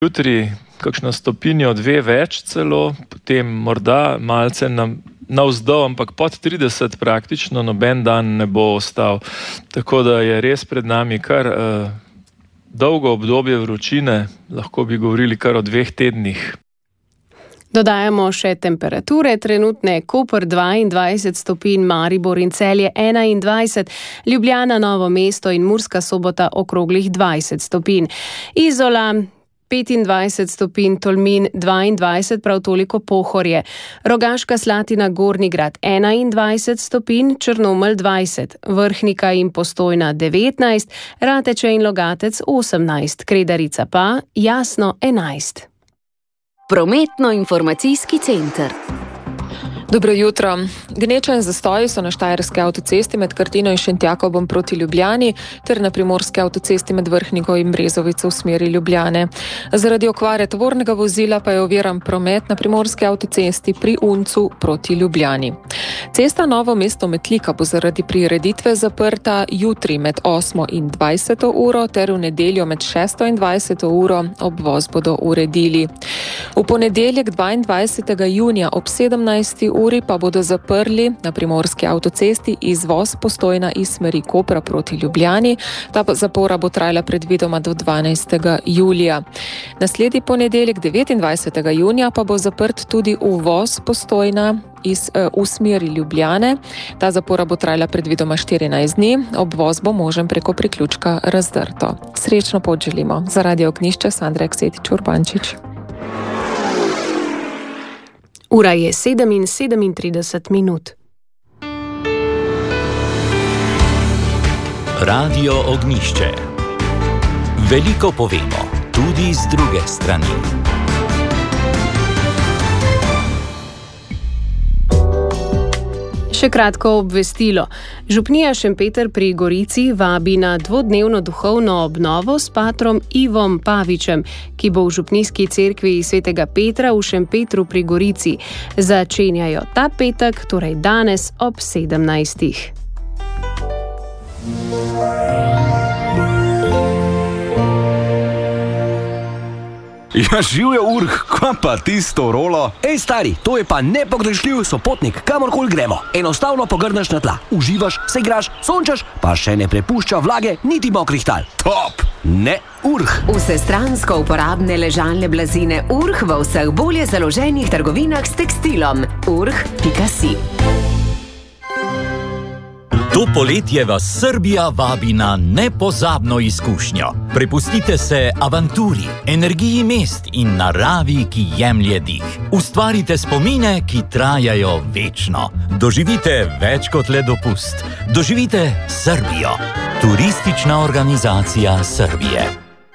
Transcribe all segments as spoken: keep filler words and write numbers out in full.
Jutri kakšna stopinjo, dve več celo, potem morda malce na, navzdol, ampak pod trideset praktično noben dan ne bo ostal. Tako da je res pred nami kar uh, dolgo obdobje vročine, lahko bi govorili kar o dveh tednih. Dodajamo še temperature, trenutne Koper dvaindvajset stopinj, Maribor in Celje enaindvajset, Ljubljana, Novo mesto in Murska Sobota okroglih dvajset stopinj. Izola petindvajset stopinj, Tolmin dvaindvajset, prav toliko Pohorje. Rogaška Slatina, Gornji Grad enaindvajset stopinj, Črnomelj dvajset, Vrhnika in Postojna devetnajst, Rateče in Logatec osemnajst, Kredarica pa Jasno enajst. Prometno-informacijski center. Dobro jutro. Gneča in zastoji so na Štajerski avtocesti med Krtino in Šentjakobom proti Ljubljani ter na Primorski avtocesti med Vrhnico in Brezovico v smeri Ljubljane. Zaradi okvare tovornega vozila pa je oviran promet na Primorski avtocesti pri Uncu proti Ljubljani. Cesta Novo mesto-Metlika bo zaradi prireditve zaprta jutri med osmo in dvajseto uro ter v nedeljo med šesto in dvajseto uro. Obvoz bodo uredili. V ponedeljek dvaindvajsetega junija ob sedemnajsti uri pa bodo zaprli na Primorski avtocesti izvoz Postojna iz smeri Kopra proti Ljubljani. Ta zapora bo trajala predvidoma do dvanajstega julija. Naslednji ponedeljek devetindvajsetega junija pa bo zaprt tudi uvoz Postojna iz uh, v smeri Ljubljane. Ta zapora bo trajala predvidoma štirinajst dni. Obvoz bo možen preko priključka Razdrto. Srečno pot želimo. Za Radio Ognjišče Sandra Eksetič Urbančič. Ura je sedem in sedemintrideset minut. Radio Ognjišče. Veliko povemo, tudi z druge strani. Še kratko obvestilo. Župnija Šempeter pri Gorici vabi na dvodnevno duhovno obnovo s patrom Ivom Pavičem, ki bo v župnijski cerkvi svetega Petra v Šempetru pri Gorici. Začenjajo ta petek, torej danes ob sedemnajstih. Ja, živ je Urh, kva pa tisto rolo? Ej, stari, to je pa nepogrešljiv sopotnik, kamorkoli gremo. Enostavno pogrneš na tla, uživaš, se igraš, sončaš, pa še ne prepušča vlage niti mokrih tal. Top! Ne Urh. Vsestransko uporabne ležalne blazine Urh v vseh bolje založenih trgovinah s tekstilom. urh pika si. To poletje vas Srbija vabi na nepozabno izkušnjo. Prepustite se avanturi, energiji mest in naravi, ki jemlje dih. Ustvarite spomine, ki trajajo večno. Doživite več kot le dopust. Doživite Srbijo. Turistična organizacija Srbije.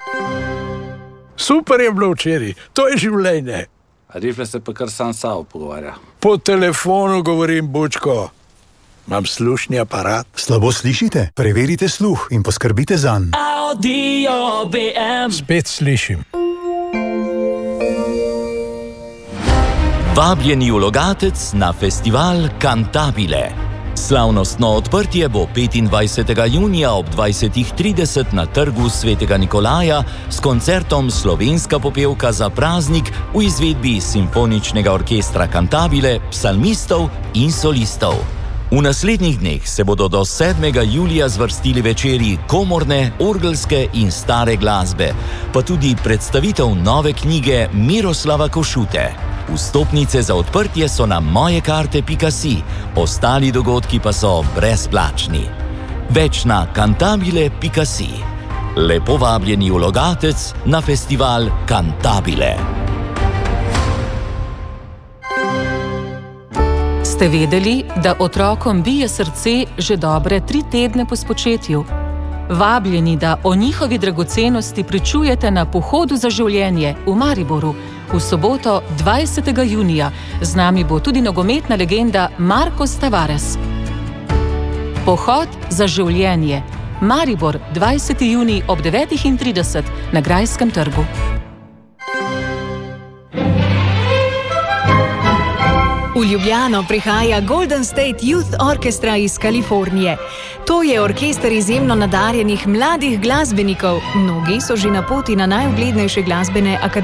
Super je bilo včeraj, to je življenje. Rifle se pa kar sam sabo pogovarja. Po telefonu govorim, bučko. Imam slušni aparat. Slabo slišite? Preverite sluh in poskrbite zanj. Audio B M. Spet slišim. Vabljeni v Logatec na festival Cantabile. Slavnostno odprtje bo petindvajsetega junija ob dvajsetih trideset na trgu svetega Nikolaja s koncertom Slovenska popevka za praznik v izvedbi Simfoničnega orkestra Cantabile, psalmistov in solistov. V naslednjih dneh se bodo do sedmega julija zvrstili večeri komorne, orgelske in stare glasbe, pa tudi predstavitev nove knjige Miroslava Košute. Vstopnice za odprtje so na mojekarte pika si, ostali dogodki pa so brezplačni. Več na cantabile pika si. Lepo vabljeni v Logatec na festival Cantabile. Ste vedeli, da otrokom bije srce že dobre tri tedne po spočetju? Vabljeni, da o njihovi dragocenosti pričujete na Pohodu za življenje v Mariboru v soboto dvajsetega junija. Z nami bo tudi nogometna legenda Marcos Tavares. Pohod za življenje. Maribor, dvajseti junij ob devetih trideset na Grajskem trgu. V Ljubljano prihaja Golden State Youth Orchestra iz Kalifornije. To je orkester izjemno nadarjenih mladih glasbenikov. Mnogi so že na poti na najuglednejše glasbene akademije.